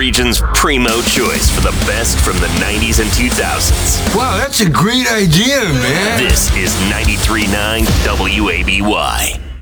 region's primo choice for the best from the 90s and 2000s. Wow, that's a great idea, man. This is 93.9 WABY.